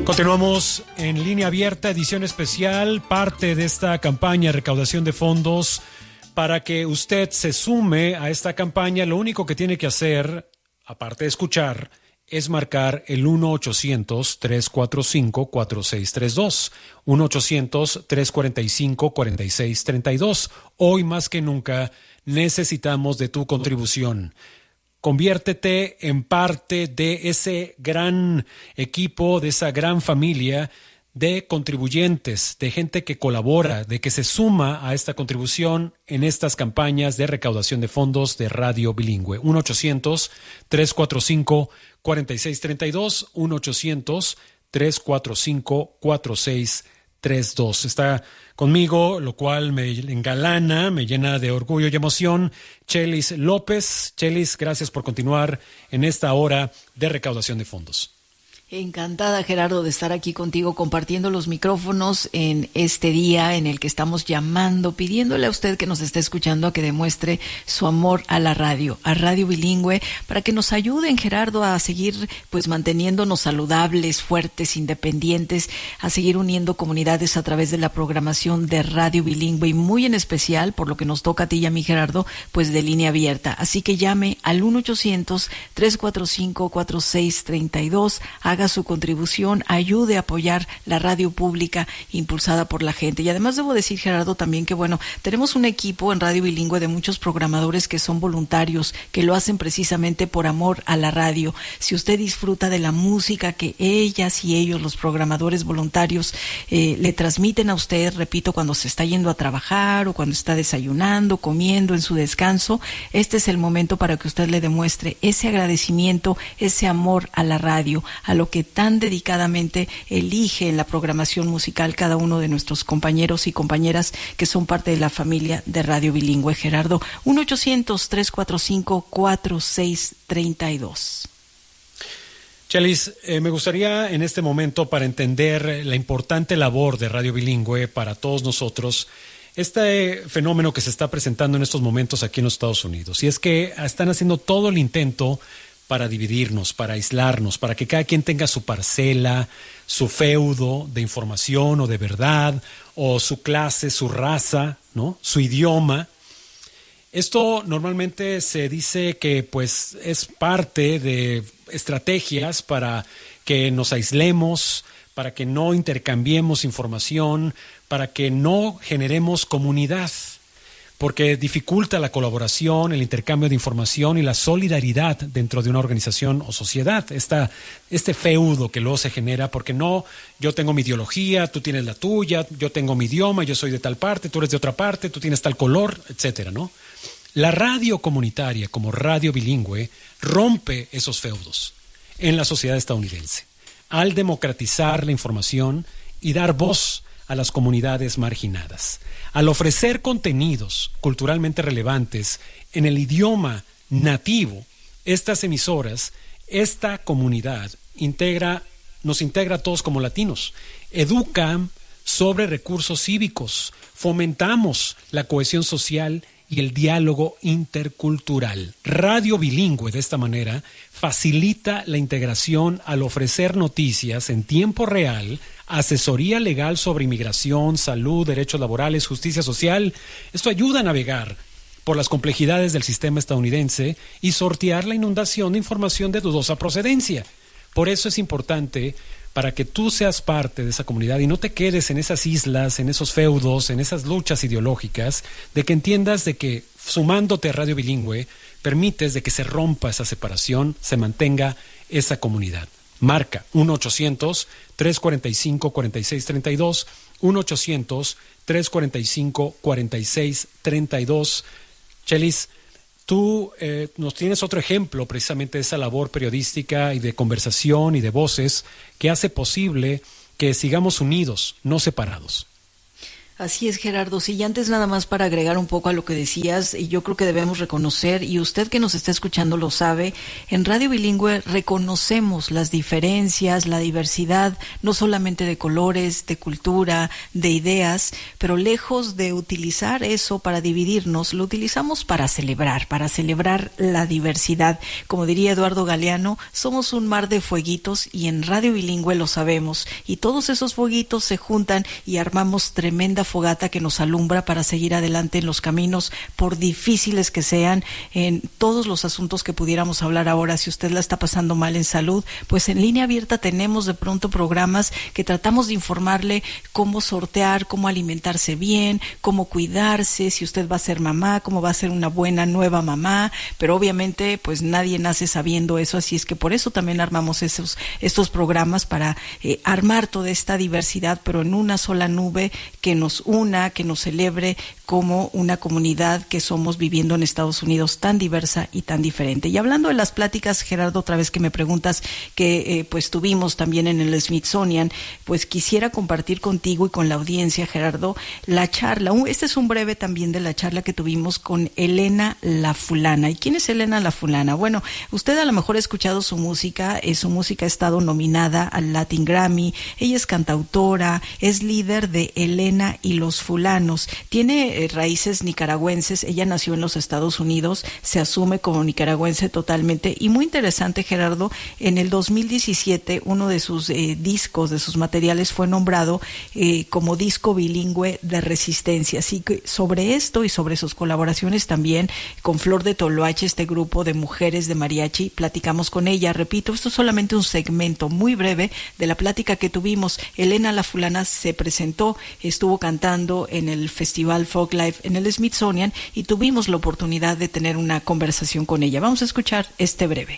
Continuamos en Línea Abierta, edición especial, parte de esta campaña de recaudación de fondos. Para que usted se sume a esta campaña, lo único que tiene que hacer, aparte de escuchar, es marcar el 1-800-345-4632, 1-800-345-4632. Hoy más que nunca necesitamos de tu contribución. Conviértete en parte de ese gran equipo, de esa gran familia de contribuyentes, de gente que colabora, de que se suma a esta contribución en estas campañas de recaudación de fondos de Radio Bilingüe. 1-800-345-4632, 1-800-345-4632. Está conmigo, lo cual me engalana, me llena de orgullo y emoción, Chelis López. Chelis, gracias por continuar en esta hora de recaudación de fondos. Encantada, Gerardo, de estar aquí contigo compartiendo los micrófonos en este día en el que estamos llamando, pidiéndole a usted que nos esté escuchando a que demuestre su amor a la radio, a Radio Bilingüe, para que nos ayuden, Gerardo, a seguir pues manteniéndonos saludables, fuertes, independientes, a seguir uniendo comunidades a través de la programación de Radio Bilingüe y muy en especial, por lo que nos toca a ti y a mí, Gerardo, pues de Línea Abierta. Así que llame al 1-800-345-4632, haga su contribución, ayude a apoyar la radio pública impulsada por la gente. Y además debo decir, Gerardo, también que bueno, tenemos un equipo en Radio Bilingüe de muchos programadores que son voluntarios, que lo hacen precisamente por amor a la radio. Si usted disfruta de la música que ellas y ellos, los programadores voluntarios, le transmiten a usted, repito, cuando se está yendo a trabajar o cuando está desayunando, comiendo en su descanso, este es el momento para que usted le demuestre ese agradecimiento, ese amor a la radio, a lo que tan dedicadamente elige en la programación musical cada uno de nuestros compañeros y compañeras que son parte de la familia de Radio Bilingüe. Gerardo, 1-800-345-4632. Chelis, me gustaría en este momento, para entender la importante labor de Radio Bilingüe para todos nosotros, este fenómeno que se está presentando en estos momentos aquí en los Estados Unidos, y es que están haciendo todo el intento para dividirnos, para aislarnos, para que cada quien tenga su parcela, su feudo de información o de verdad, o su clase, su raza, ¿no? Su idioma. Esto normalmente se dice que pues es parte de estrategias para que nos aislemos, para que no intercambiemos información, para que no generemos comunidad, porque dificulta la colaboración, el intercambio de información y la solidaridad dentro de una organización o sociedad. Este feudo que luego se genera, porque no, yo tengo mi ideología, tú tienes la tuya, yo tengo mi idioma, yo soy de tal parte, tú eres de otra parte, tú tienes tal color, etcétera, ¿no? La radio comunitaria, como Radio Bilingüe, rompe esos feudos en la sociedad estadounidense, al democratizar la información y dar voz a las comunidades marginadas. Al ofrecer contenidos culturalmente relevantes en el idioma nativo, estas emisoras, esta comunidad nos integra a todos como latinos, educan sobre recursos cívicos, fomentamos la cohesión social y el diálogo intercultural. Radio Bilingüe, de esta manera, facilita la integración al ofrecer noticias en tiempo real, asesoría legal sobre inmigración, salud, derechos laborales, justicia social. Esto ayuda a navegar por las complejidades del sistema estadounidense y sortear la inundación de información de dudosa procedencia. Por eso es importante, para que tú seas parte de esa comunidad y no te quedes en esas islas, en esos feudos, en esas luchas ideológicas, de que entiendas de que sumándote a Radio Bilingüe permites de que se rompa esa separación, se mantenga esa comunidad. Marca 1-800-345-4632, 1-800-345-4632. Chelis, tú nos tienes otro ejemplo precisamente de esa labor periodística y de conversación y de voces que hace posible que sigamos unidos, no separados. Así es, Gerardo. Sí, y antes nada más para agregar un poco a lo que decías, y yo creo que debemos reconocer, y usted que nos está escuchando lo sabe, en Radio Bilingüe reconocemos las diferencias, la diversidad, no solamente de colores, de cultura, de ideas, pero lejos de utilizar eso para dividirnos, lo utilizamos para celebrar la diversidad. Como diría Eduardo Galeano, somos un mar de fueguitos y en Radio Bilingüe lo sabemos, y todos esos fueguitos se juntan y armamos tremenda fogata que nos alumbra para seguir adelante en los caminos, por difíciles que sean, en todos los asuntos que pudiéramos hablar ahora. Si usted la está pasando mal en salud, pues en Línea Abierta tenemos de pronto programas que tratamos de informarle cómo sortear, cómo alimentarse bien, cómo cuidarse, si usted va a ser mamá, cómo va a ser una buena nueva mamá, pero obviamente pues nadie nace sabiendo eso, así es que por eso también armamos estos programas para armar toda esta diversidad, pero en una sola nube que nos una, que nos celebre como una comunidad que somos viviendo en Estados Unidos tan diversa y tan diferente. Y hablando de las pláticas, Gerardo, otra vez que me preguntas que pues tuvimos también en el Smithsonian, pues quisiera compartir contigo y con la audiencia, Gerardo, la charla. Este es un breve también de la charla que tuvimos con Elena La Fulana. ¿Y quién es Elena La Fulana? Bueno, usted a lo mejor ha escuchado su música ha estado nominada al Latin Grammy, ella es cantautora, es líder de Elena y los Fulanos, tiene raíces nicaragüenses, ella nació en los Estados Unidos, se asume como nicaragüense totalmente, y muy interesante, Gerardo, en el 2017 uno de sus discos, de sus materiales fue nombrado como disco bilingüe de resistencia, así que sobre esto y sobre sus colaboraciones también con Flor de Toloache, este grupo de mujeres de mariachi, platicamos con ella. Repito, esto es solamente un segmento muy breve de la plática que tuvimos. Elena La Fulana se presentó, estuvo cantando en el Festival Folk Life en el Smithsonian y tuvimos la oportunidad de tener una conversación con ella. Vamos a escuchar este breve.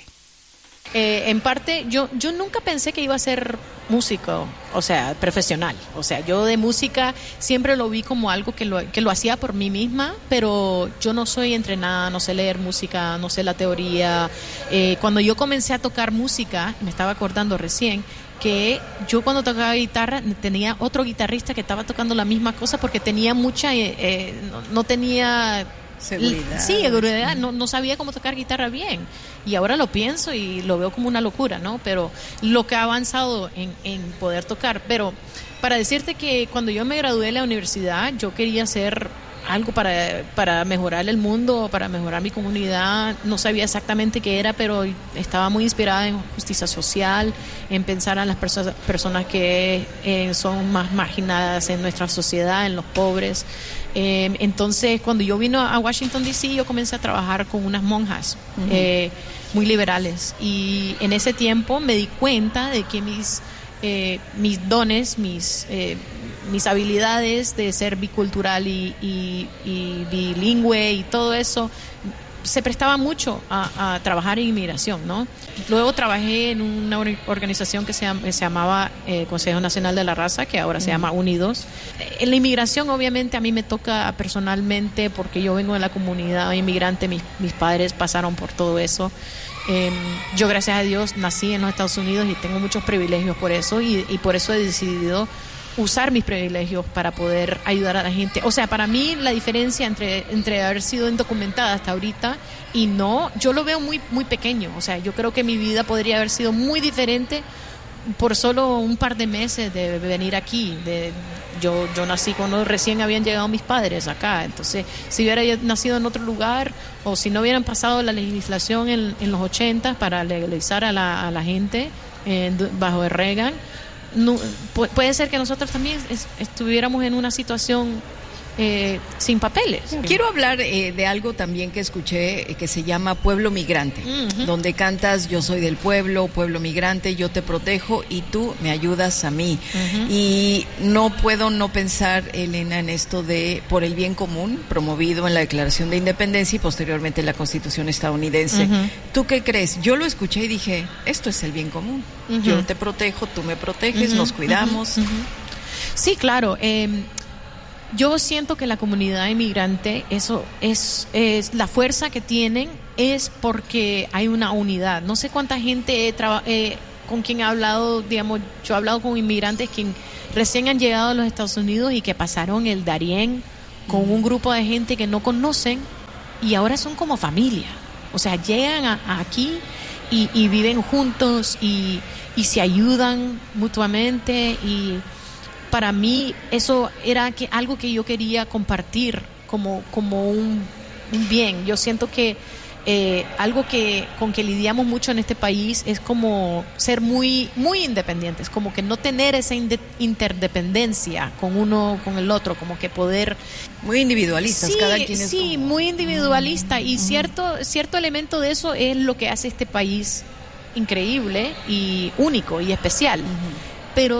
En parte, yo nunca pensé que iba a ser músico, o sea, profesional. O sea, yo de música siempre lo vi como algo que lo hacía por mí misma, pero yo no soy entrenada, no sé leer música, no sé la teoría. Cuando yo comencé a tocar música, me estaba acordando recién, que yo cuando tocaba guitarra tenía otro guitarrista que estaba tocando la misma cosa porque tenía mucha... no tenía... Seguridad. Sí, seguridad. No sabía cómo tocar guitarra bien. Y ahora lo pienso y lo veo como una locura, ¿no? Pero lo que ha avanzado en poder tocar. Pero para decirte que cuando yo me gradué de la universidad, yo quería hacer algo para mejorar el mundo, para mejorar mi comunidad. No sabía exactamente qué era, pero estaba muy inspirada en justicia social, en pensar en las personas que son más marginadas en nuestra sociedad, en los pobres. Entonces, cuando yo vine a Washington, D.C., yo comencé a trabajar con unas monjas muy liberales. Y en ese tiempo me di cuenta de que mis dones, mis habilidades de ser bicultural y bilingüe y todo eso se prestaba mucho a trabajar en inmigración, ¿no? Luego trabajé en una organización que se llamaba Consejo Nacional de la Raza, que ahora se llama Unidos. En la inmigración, obviamente, a mí me toca personalmente, porque yo vengo de la comunidad inmigrante, mis padres pasaron por todo eso. Yo, gracias a Dios, nací en los Estados Unidos y tengo muchos privilegios por eso, y por eso he decidido usar mis privilegios para poder ayudar a la gente. O sea, para mí la diferencia entre haber sido indocumentada hasta ahorita y no, yo lo veo muy, muy pequeño. O sea, yo creo que mi vida podría haber sido muy diferente por solo un par de meses de venir aquí. Yo nací cuando recién habían llegado mis padres acá. Entonces, si hubiera nacido en otro lugar o si no hubieran pasado la legislación en los 80 para legalizar a la gente bajo el Reagan, no, puede ser que nosotros también estuviéramos en una situación sin papeles. Quiero hablar de algo también que escuché que se llama Pueblo Migrante, donde cantas yo soy del pueblo, pueblo migrante, yo te protejo y tú me ayudas a mí. Y no puedo no pensar, Elena, en esto de por el bien común, promovido en la Declaración de Independencia y posteriormente en la Constitución estadounidense. ¿Tú qué crees? Yo lo escuché y dije, esto es el bien común. Yo te protejo, tú me proteges, nos cuidamos. Sí, claro. Yo siento que la comunidad inmigrante, eso es la fuerza que tienen es porque hay una unidad. No sé cuánta gente con quien he hablado, digamos, yo he hablado con inmigrantes que recién han llegado a los Estados Unidos y que pasaron el Darién con un grupo de gente que no conocen y ahora son como familia. O sea, llegan aquí y viven juntos y se ayudan mutuamente, y para mí eso era algo que yo quería compartir como un bien. Yo siento que algo con que lidiamos mucho en este país es como ser muy, muy independientes, como que no tener esa interdependencia con uno, con el otro, como que poder... Muy individualistas, sí, cada quien es sí, como... muy individualista, y cierto elemento de eso es lo que hace este país increíble y único y especial. Pero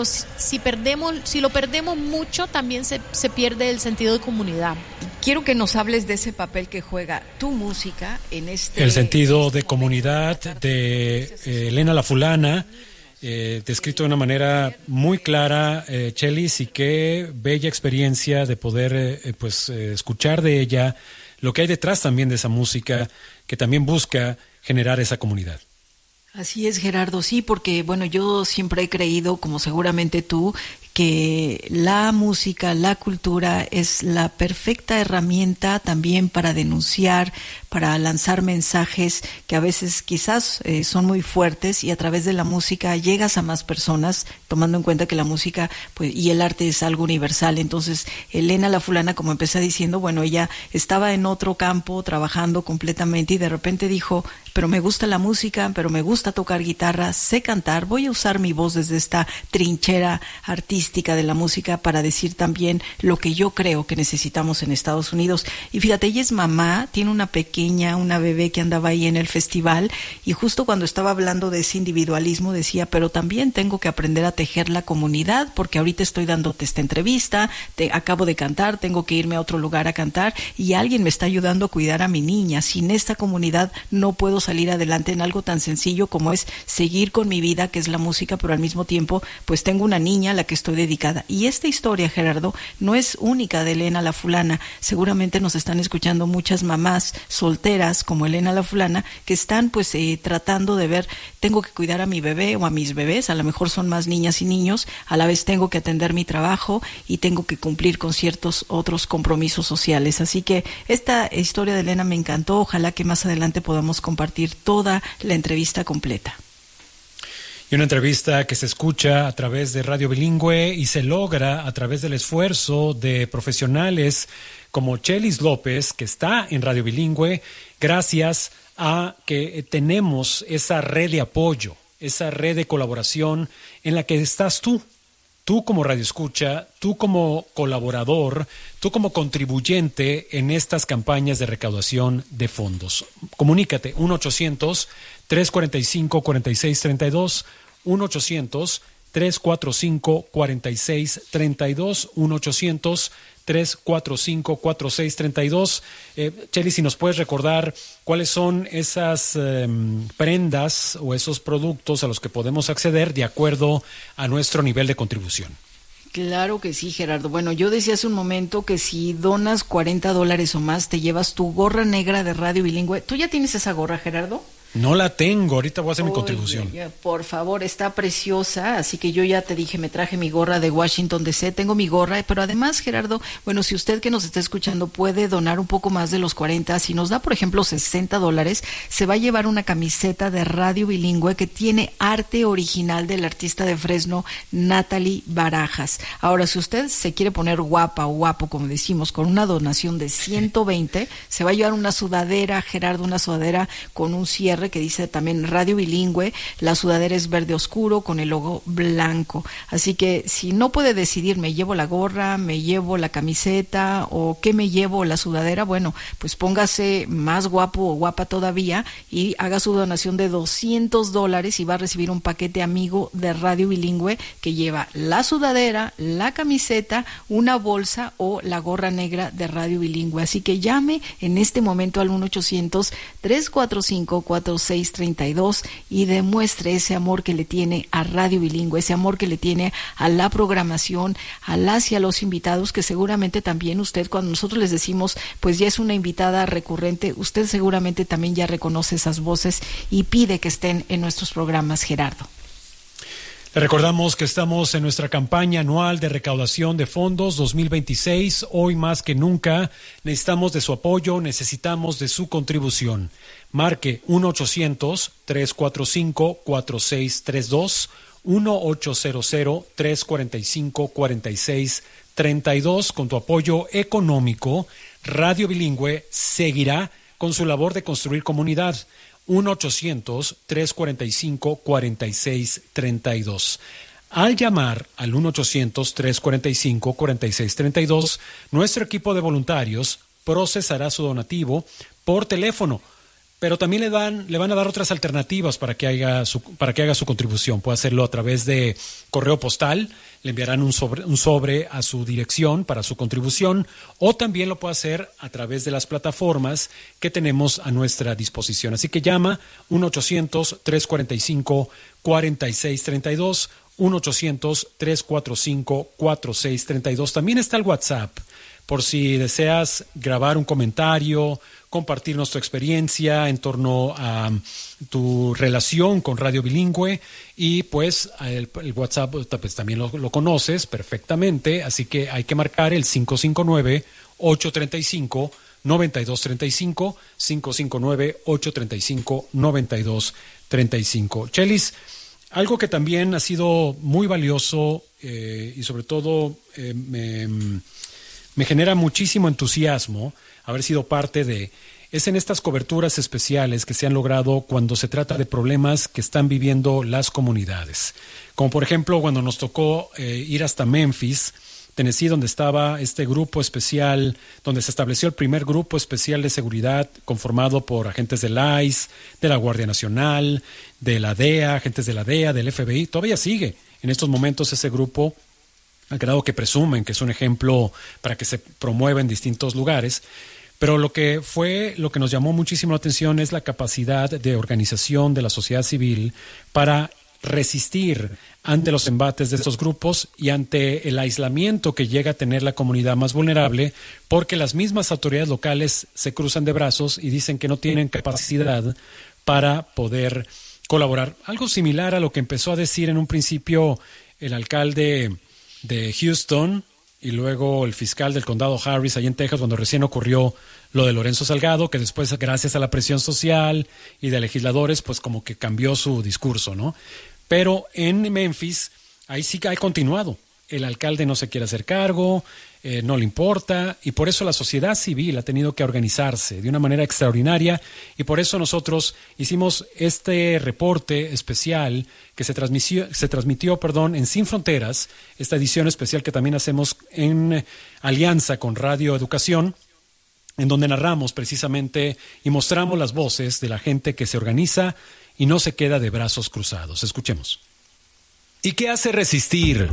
si lo perdemos mucho, también se pierde el sentido de comunidad. Quiero que nos hables de ese papel que juega tu música en el sentido de comunidad de Elena La Fulana, descrito de una manera muy clara, Chelis, y qué bella experiencia de poder escuchar de ella lo que hay detrás también de esa música que también busca generar esa comunidad. Así es, Gerardo, sí, porque bueno, yo siempre he creído, como seguramente tú, que la música, la cultura es la perfecta herramienta también para denunciar, para lanzar mensajes que a veces quizás son muy fuertes, y a través de la música llegas a más personas, tomando en cuenta que la música y el arte es algo universal. Entonces, Elena La Fulana, como empecé diciendo, bueno, ella estaba en otro campo trabajando completamente y de repente dijo, pero me gusta la música, pero me gusta tocar guitarra, sé cantar, voy a usar mi voz desde esta trinchera artística de la música para decir también lo que yo creo que necesitamos en Estados Unidos. Y fíjate, ella es mamá, tiene una bebé que andaba ahí en el festival, y justo cuando estaba hablando de ese individualismo decía, pero también tengo que aprender a tejer la comunidad, porque ahorita estoy dándote esta entrevista, acabo de cantar, tengo que irme a otro lugar a cantar y alguien me está ayudando a cuidar a mi niña. Sin esta comunidad no puedo salir adelante en algo tan sencillo como es seguir con mi vida, que es la música, pero al mismo tiempo pues tengo una niña a la que estoy dedicada. Y esta historia, Gerardo, no es única de Elena La Fulana. Seguramente nos están escuchando muchas mamás solteras como Elena La Fulana que están tratando de ver, tengo que cuidar a mi bebé o a mis bebés, a lo mejor son más niñas y niños, a la vez tengo que atender mi trabajo y tengo que cumplir con ciertos otros compromisos sociales. Así que esta historia de Elena me encantó. Ojalá que más adelante podamos compartir toda la entrevista completa. Y una entrevista que se escucha a través de Radio Bilingüe y se logra a través del esfuerzo de profesionales como Chelis López, que está en Radio Bilingüe, gracias a que tenemos esa red de apoyo, esa red de colaboración en la que estás tú como radioescucha, tú como colaborador, tú como contribuyente en estas campañas de recaudación de fondos. Comunícate, 1-800-345-4632, 1-800-345-4632, 1-800-345-4632. Cheli, si nos puedes recordar cuáles son esas prendas o esos productos a los que podemos acceder de acuerdo a nuestro nivel de contribución. Claro que sí, Gerardo. Bueno, yo decía hace un momento que si donas $40 o más, te llevas tu gorra negra de Radio Bilingüe. ¿Tú ya tienes esa gorra, Gerardo? No la tengo, ahorita voy a hacer mi contribución. Por favor, está preciosa, así que yo ya te dije, me traje mi gorra de Washington DC, tengo mi gorra, pero además, Gerardo, bueno, si usted que nos está escuchando puede donar un poco más de los 40, si nos da, por ejemplo, $60, se va a llevar una camiseta de Radio Bilingüe que tiene arte original del artista de Fresno, Natalie Barajas. Ahora, si usted se quiere poner guapa o guapo, como decimos, con una donación de 120, se va a llevar una sudadera, Gerardo, una sudadera con un cierre que dice también Radio Bilingüe. La sudadera es verde oscuro con el logo blanco. Así que si no puede decidir, me llevo la gorra, me llevo la camiseta o qué me llevo, la sudadera, bueno, pues póngase más guapo o guapa todavía y haga su donación de $200 y va a recibir un paquete amigo de Radio Bilingüe que lleva la sudadera, la camiseta, una bolsa o la gorra negra de Radio Bilingüe. Así que llame en este momento al 1-800-345-4632 y demuestre ese amor que le tiene a Radio Bilingüe, ese amor que le tiene a la programación, a las y a los invitados, que seguramente también usted, cuando nosotros les decimos, pues ya es una invitada recurrente, usted seguramente también ya reconoce esas voces y pide que estén en nuestros programas, Gerardo. Le recordamos que estamos en nuestra campaña anual de recaudación de fondos 2026. Hoy más que nunca necesitamos de su apoyo, necesitamos de su contribución. Marque 1-800-345-4632, 1-800-345-4632. Con tu apoyo económico, Radio Bilingüe seguirá con su labor de construir comunidad. 1-800-345-4632. Al llamar al 1-800-345-4632, nuestro equipo de voluntarios procesará su donativo por teléfono, pero también le van a dar otras alternativas para que haga su contribución. Puede hacerlo a través de correo postal, le enviarán un sobre a su dirección para su contribución, o también lo puede hacer a través de las plataformas que tenemos a nuestra disposición. Así que llama 1-800-345-4632, 1-800-345-4632. También está el WhatsApp, por si deseas grabar un comentario, compartirnos tu experiencia en torno a tu relación con Radio Bilingüe, y pues el WhatsApp pues, también lo conoces perfectamente, así que hay que marcar el 559-835-9235, 559-835-9235. Chelis, algo que también ha sido muy valioso y sobre todo me genera muchísimo entusiasmo haber sido parte de, es en estas coberturas especiales que se han logrado cuando se trata de problemas que están viviendo las comunidades. Como por ejemplo cuando nos tocó ir hasta Memphis, Tennessee, donde estaba este grupo especial, donde se estableció el primer grupo especial de seguridad conformado por agentes del ICE, de la Guardia Nacional, de la DEA, agentes de la DEA, del FBI. Todavía sigue en estos momentos ese grupo, al grado que presumen que es un ejemplo para que se promueva en distintos lugares. Pero lo que nos llamó muchísimo la atención es la capacidad de organización de la sociedad civil para resistir ante los embates de estos grupos y ante el aislamiento que llega a tener la comunidad más vulnerable, porque las mismas autoridades locales se cruzan de brazos y dicen que no tienen capacidad para poder colaborar. Algo similar a lo que empezó a decir en un principio el alcalde de Houston y luego el fiscal del condado Harris allá en Texas, cuando recién ocurrió lo de Lorenzo Salgado, que después, gracias a la presión social y de legisladores, pues como que cambió su discurso, ¿no? Pero en Memphis, ahí sí que ha continuado. El alcalde no se quiere hacer cargo, no le importa, y por eso la sociedad civil ha tenido que organizarse de una manera extraordinaria, y por eso nosotros hicimos este reporte especial que se transmitió en Sin Fronteras, esta edición especial que también hacemos en alianza con Radio Educación, en donde narramos precisamente y mostramos las voces de la gente que se organiza y no se queda de brazos cruzados. Escuchemos. ¿Y qué hace resistir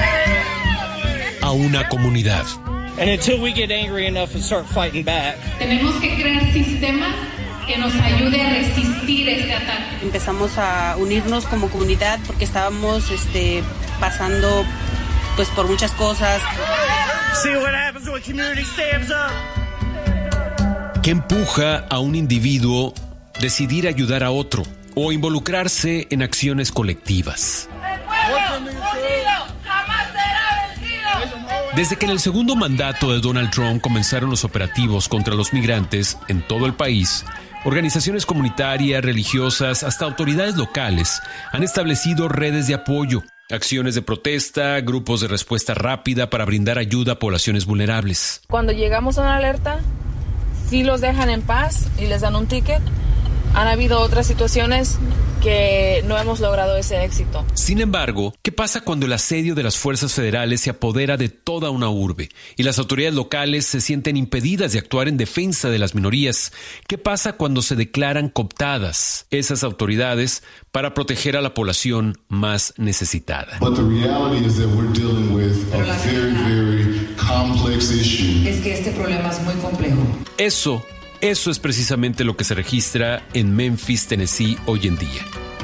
a una comunidad? And until we get angry enough and start fighting back. Tenemos que crear sistemas que nos ayude a resistir este ataque. Empezamos a unirnos como comunidad porque estábamos pasando pues por muchas cosas. See what happens when community stands up. ¿Qué empuja a un individuo decidir ayudar a otro o involucrarse en acciones colectivas? Desde que en el segundo mandato de Donald Trump comenzaron los operativos contra los migrantes en todo el país, organizaciones comunitarias, religiosas, hasta autoridades locales han establecido redes de apoyo, acciones de protesta, grupos de respuesta rápida para brindar ayuda a poblaciones vulnerables. Cuando llegamos a una alerta, sí los dejan en paz y les dan un ticket. Han habido otras situaciones que no hemos logrado ese éxito. Sin embargo, ¿qué pasa cuando el asedio de las fuerzas federales se apodera de toda una urbe y las autoridades locales se sienten impedidas de actuar en defensa de las minorías? ¿Qué pasa cuando se declaran cooptadas esas autoridades para proteger a la población más necesitada? But the reality is that we're dealing with a very, very complex issue. Es que este problema es muy complejo. Eso es precisamente lo que se registra en Memphis, Tennessee, hoy en día.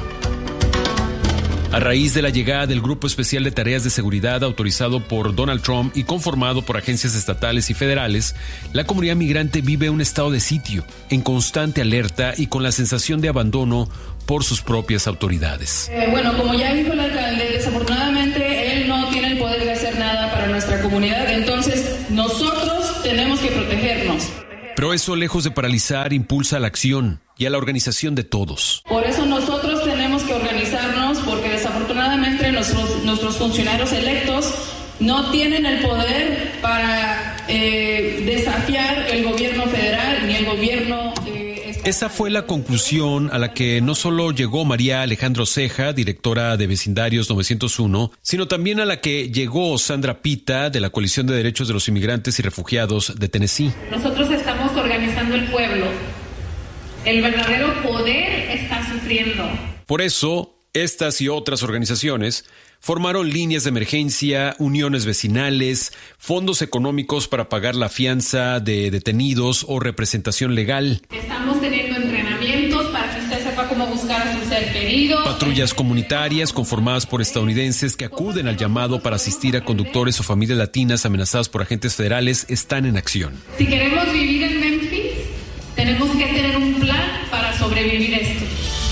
A raíz de la llegada del Grupo Especial de Tareas de Seguridad autorizado por Donald Trump y conformado por agencias estatales y federales, la comunidad migrante vive un estado de sitio, en constante alerta y con la sensación de abandono por sus propias autoridades. Bueno, como ya dijo el alcalde, desafortunadamente él no tiene el poder de hacer nada para nuestra comunidad, entonces nosotros tenemos que protegernos. Pero eso, lejos de paralizar, impulsa a la acción y a la organización de todos. Por eso nosotros tenemos que organizarnos, porque desafortunadamente nuestros funcionarios electos no tienen el poder para desafiar el gobierno federal ni el gobierno Esa fue la conclusión a la que no solo llegó María Alejandro Ceja, directora de Vecindarios 901, sino también a la que llegó Sandra Pita, de la Coalición de Derechos de los Inmigrantes y Refugiados de Tennessee. Nosotros estamos organizando el pueblo. El verdadero poder está sufriendo. Por eso, estas y otras organizaciones formaron líneas de emergencia, uniones vecinales, fondos económicos para pagar la fianza de detenidos o representación legal. Estamos teniendo entrenamientos para que usted sepa cómo buscar a su ser querido. Patrullas comunitarias conformadas por estadounidenses que acuden al llamado para asistir a conductores o familias latinas amenazadas por agentes federales están en acción. Si queremos vivir en Memphis, tenemos que tener un plan para sobrevivir esto.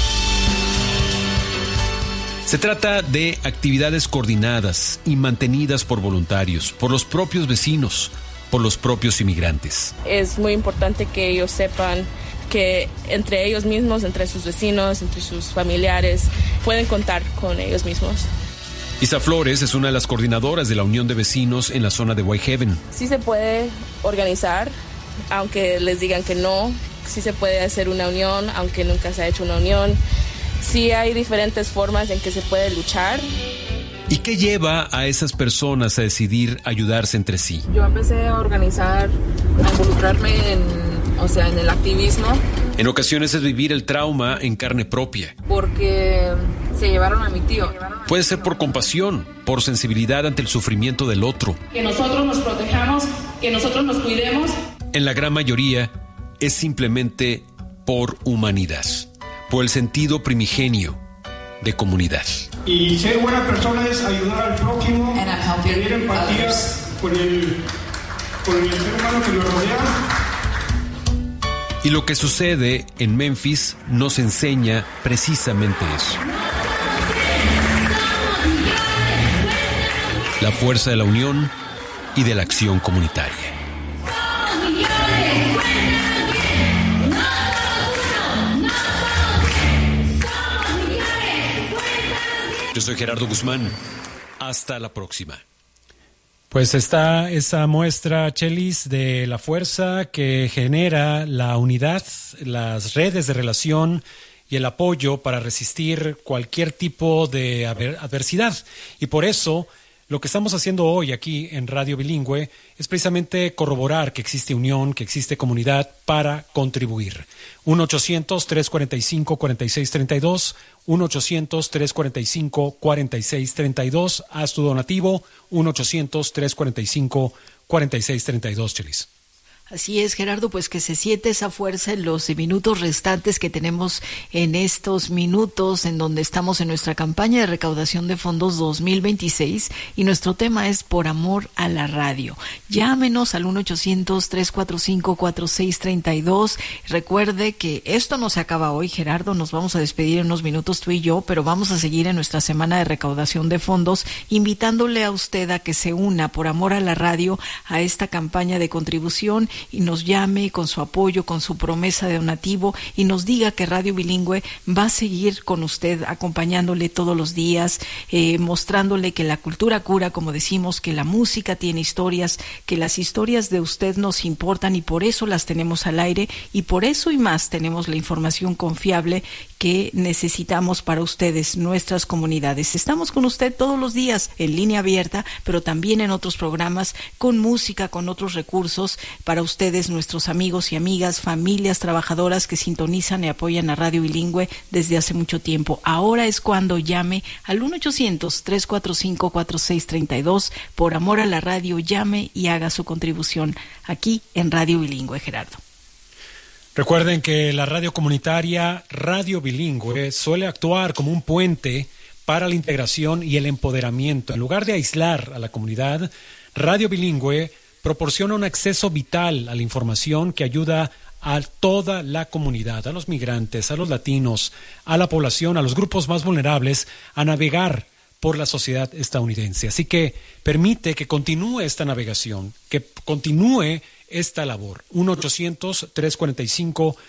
Se trata de actividades coordinadas y mantenidas por voluntarios, por los propios vecinos, por los propios inmigrantes. Es muy importante que ellos sepan que entre ellos mismos, entre sus vecinos, entre sus familiares, pueden contar con ellos mismos. Isa Flores es una de las coordinadoras de la Unión de Vecinos en la zona de Whitehaven. Sí se puede organizar, aunque les digan que no. Sí se puede hacer una unión, aunque nunca se ha hecho una unión. Sí hay diferentes formas en que se puede luchar. ¿Y qué lleva a esas personas a decidir ayudarse entre sí? Yo empecé a organizar, a involucrarme en el activismo. En ocasiones es vivir el trauma en carne propia. Porque se llevaron a mi tío. Puede ser por compasión, por sensibilidad ante el sufrimiento del otro. Que nosotros nos protejamos, que nosotros nos cuidemos. En la gran mayoría es simplemente por humanidad, por el sentido primigenio de comunidad. Y ser buena persona es ayudar al prójimo, tener empatía con el ser humano que lo rodea. Y lo que sucede en Memphis nos enseña precisamente eso. La fuerza de la unión y de la acción comunitaria. Yo soy Gerardo Guzmán. Hasta la próxima. Pues está esa muestra, Chelis, de la fuerza que genera la unidad, las redes de relación y el apoyo para resistir cualquier tipo de adversidad. Y por eso, lo que estamos haciendo hoy aquí en Radio Bilingüe es precisamente corroborar que existe unión, que existe comunidad para contribuir. 1-800-345-4632, 1-800-345-4632. Haz tu donativo, 1-800-345-4632, Chelis. Así es, Gerardo, pues que se siente esa fuerza en los minutos restantes que tenemos en estos minutos en donde estamos en nuestra campaña de recaudación de fondos 2026 y nuestro tema es Por Amor a la Radio. Llámenos al 1-800-345-4632. Recuerde que esto no se acaba hoy, Gerardo, nos vamos a despedir en unos minutos tú y yo, pero vamos a seguir en nuestra semana de recaudación de fondos, invitándole a usted a que se una por amor a la radio a esta campaña de contribución y nos llame con su apoyo, con su promesa de donativo y nos diga que Radio Bilingüe va a seguir con usted, acompañándole todos los días, mostrándole que la cultura cura, como decimos, que la música tiene historias, que las historias de usted nos importan y por eso las tenemos al aire y por eso y más tenemos la información confiable que necesitamos para ustedes, nuestras comunidades. Estamos con usted todos los días en línea abierta, pero también en otros programas con música, con otros recursos para ustedes, nuestros amigos y amigas, familias trabajadoras que sintonizan y apoyan a Radio Bilingüe desde hace mucho tiempo. Ahora es cuando llame al 1-800-345-4632. Por amor a la radio, llame y haga su contribución aquí en Radio Bilingüe, Gerardo. Recuerden que la radio comunitaria Radio Bilingüe suele actuar como un puente para la integración y el empoderamiento. En lugar de aislar a la comunidad, Radio Bilingüe proporciona un acceso vital a la información que ayuda a toda la comunidad, a los migrantes, a los latinos, a la población, a los grupos más vulnerables, a navegar por la sociedad estadounidense. Así que permite que continúe esta navegación, que continúe esta labor. 1-800-345